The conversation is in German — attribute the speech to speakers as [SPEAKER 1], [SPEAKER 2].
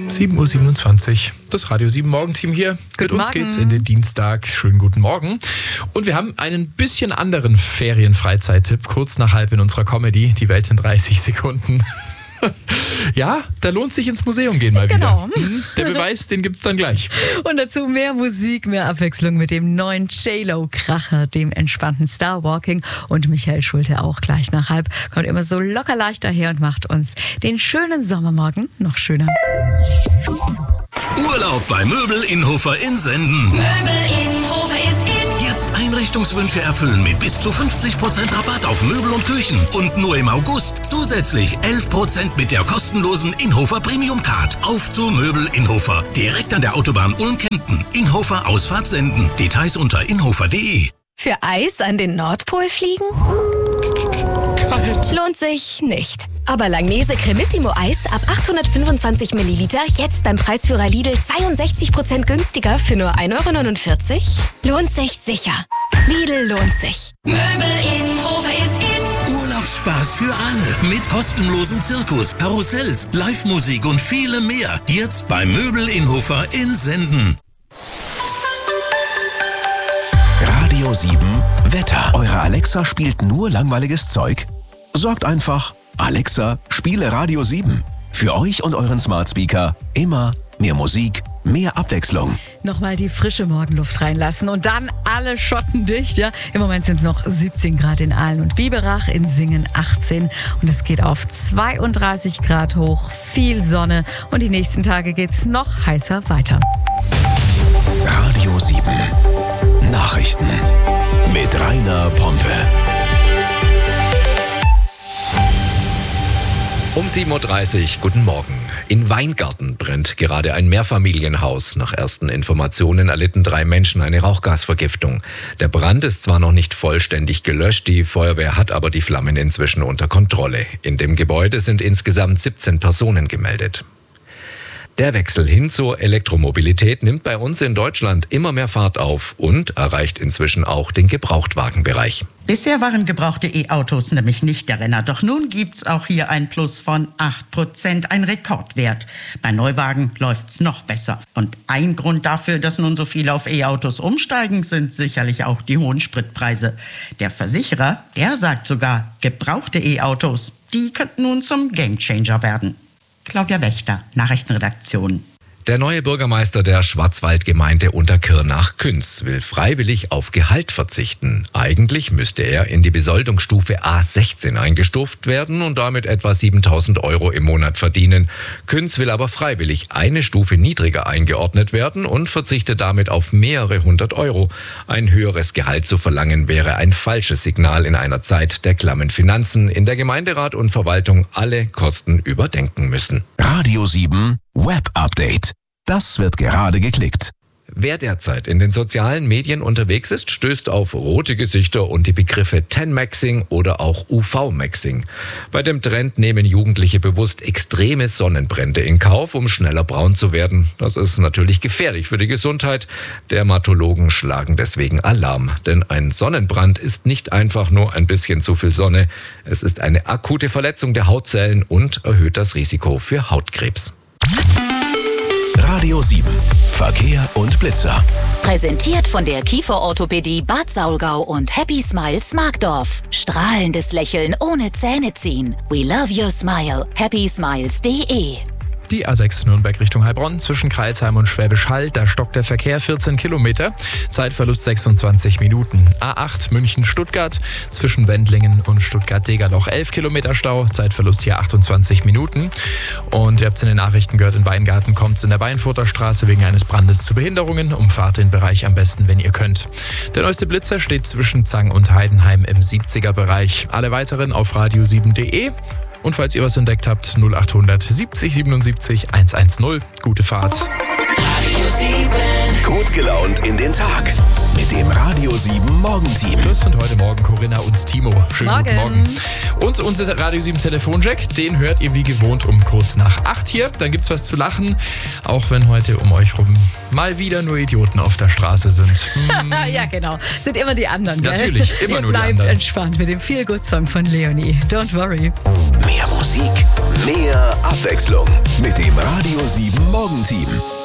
[SPEAKER 1] 7.27 Uhr. Das Radio 7 Morgenteam hier. Mit uns geht's in den Dienstag. Schönen guten Morgen. Und wir haben einen bisschen anderen Ferien-Freizeit-Tipp. Kurz nach halb in unserer Comedy. Die Welt in 30 Sekunden. Ja, da lohnt sich ins Museum gehen mal wieder. Der Beweis, den gibt's dann gleich.
[SPEAKER 2] Und dazu mehr Musik, mehr Abwechslung mit dem neuen J-Lo-Kracher, dem entspannten Starwalking und Michael Schulte auch gleich nach halb. Kommt immer so locker leicht daher und macht uns den schönen Sommermorgen noch schöner.
[SPEAKER 3] Urlaub bei Möbel Innhofer in Senden.
[SPEAKER 4] Möbel Innhofer ist in.
[SPEAKER 3] Jetzt Einrichtungswünsche erfüllen mit bis zu 50% Rabatt auf Möbel und Küchen. Und nur im August zusätzlich 11% mit der kostenlosen Innhofer Premium Card. Auf zu Möbel Innhofer. Direkt an der Autobahn Ulm-Kempten. Innhofer Ausfahrt Senden. Details unter innhofer.de.
[SPEAKER 5] Für Eis an den Nordpol fliegen?
[SPEAKER 1] Kalt.
[SPEAKER 5] Lohnt sich nicht. Aber Langnese Cremissimo Eis ab 825 Milliliter jetzt beim Preisführer Lidl 62% günstiger für nur 1,49 €? Lohnt sich sicher. Lidl lohnt sich.
[SPEAKER 4] Möbel Innhofer ist in.
[SPEAKER 3] Urlaubsspaß für alle. Mit kostenlosem Zirkus, Karussells, Live-Musik und vielem mehr. Jetzt bei Möbel Innhofer in Senden.
[SPEAKER 6] Radio 7 Wetter. Eure Alexa spielt nur langweiliges Zeug? Sorgt einfach, Alexa, spiele Radio 7. Für euch und euren Smart Speaker immer mehr Musik, mehr Abwechslung.
[SPEAKER 2] Nochmal die frische Morgenluft reinlassen und dann alle Schotten dicht. Ja? Im Moment sind es noch 17 Grad in Aalen und Biberach, in Singen 18. Und es geht auf 32 Grad hoch, viel Sonne. Und die nächsten Tage geht es noch heißer weiter.
[SPEAKER 6] Radio 7 Nachrichten mit Rainer Pompe.
[SPEAKER 7] Um 7.30 Uhr, guten Morgen. In Weingarten brennt gerade ein Mehrfamilienhaus. Nach ersten Informationen erlitten 3 Menschen eine Rauchgasvergiftung. Der Brand ist zwar noch nicht vollständig gelöscht, die Feuerwehr hat aber die Flammen inzwischen unter Kontrolle. In dem Gebäude sind insgesamt 17 Personen gemeldet. Der Wechsel hin zur Elektromobilität nimmt bei uns in Deutschland immer mehr Fahrt auf und erreicht inzwischen auch den Gebrauchtwagenbereich.
[SPEAKER 8] Bisher waren gebrauchte E-Autos nämlich nicht der Renner. Doch nun gibt's auch hier ein Plus von 8%, ein Rekordwert. Bei Neuwagen läuft's noch besser. Und ein Grund dafür, dass nun so viele auf E-Autos umsteigen, sind sicherlich auch die hohen Spritpreise. Der Versicherer, der sagt sogar, gebrauchte E-Autos, die könnten nun zum Gamechanger werden. Claudia Wächter, Nachrichtenredaktion.
[SPEAKER 7] Der neue Bürgermeister der Schwarzwaldgemeinde Unterkirnach-Künz will freiwillig auf Gehalt verzichten. Eigentlich müsste er in die Besoldungsstufe A16 eingestuft werden und damit etwa 7.000 € im Monat verdienen. Künz will aber freiwillig eine Stufe niedriger eingeordnet werden und verzichtet damit auf mehrere 100 €. Ein höheres Gehalt zu verlangen wäre ein falsches Signal in einer Zeit der klammen Finanzen, in der Gemeinderat und Verwaltung alle Kosten überdenken müssen.
[SPEAKER 6] Radio 7 Web Update. Das wird gerade geklickt.
[SPEAKER 7] Wer derzeit in den sozialen Medien unterwegs ist, stößt auf rote Gesichter und die Begriffe Tan-Maxing oder auch UV-Maxing. Bei dem Trend nehmen Jugendliche bewusst extreme Sonnenbrände in Kauf, um schneller braun zu werden. Das ist natürlich gefährlich für die Gesundheit. Dermatologen schlagen deswegen Alarm. Denn ein Sonnenbrand ist nicht einfach nur ein bisschen zu viel Sonne. Es ist eine akute Verletzung der Hautzellen und erhöht das Risiko für Hautkrebs.
[SPEAKER 6] Radio 7 Verkehr und Blitzer.
[SPEAKER 9] Präsentiert von der Kieferorthopädie Bad Saulgau und Happy Smiles Markdorf. Strahlendes Lächeln ohne Zähne ziehen. We love your smile. happysmiles.de.
[SPEAKER 1] Die A6 Nürnberg Richtung Heilbronn zwischen Crailsheim und Schwäbisch Hall, da stockt der Verkehr 14 Kilometer, Zeitverlust 26 Minuten. A8 München-Stuttgart zwischen Wendlingen und Stuttgart-Degerloch 11 Kilometer Stau, Zeitverlust hier 28 Minuten. Und ihr habt es in den Nachrichten gehört, in Weingarten kommt es in der Beinfurter Straße wegen eines Brandes zu Behinderungen. Umfahrt den Bereich am besten, wenn ihr könnt. Der neueste Blitzer steht zwischen Zang und Heidenheim im 70er-Bereich. Alle weiteren auf radio7.de. Und falls ihr was entdeckt habt, 0800 70 77 110. Gute Fahrt.
[SPEAKER 3] Radio 7.
[SPEAKER 6] Gut gelaunt in den Tag. Mit dem Radio 7 Morgenteam.
[SPEAKER 1] Das sind heute Morgen Corinna und Timo. Schönen guten
[SPEAKER 2] Morgen.
[SPEAKER 1] Morgen. Und unser Radio 7 Telefonjack, den hört ihr wie gewohnt um kurz nach 8 hier. Dann gibt's was zu lachen, auch wenn heute um euch rum mal wieder nur Idioten auf der Straße sind.
[SPEAKER 2] Ja, genau. Sind immer die anderen, gell?
[SPEAKER 1] Natürlich, immer
[SPEAKER 2] Ihr
[SPEAKER 1] nur die
[SPEAKER 2] bleibt
[SPEAKER 1] anderen.
[SPEAKER 2] entspannt mit dem Feel-Good-Song von Leonie. Don't worry.
[SPEAKER 6] Mehr Musik, mehr Abwechslung mit dem Radio 7 Morgenteam.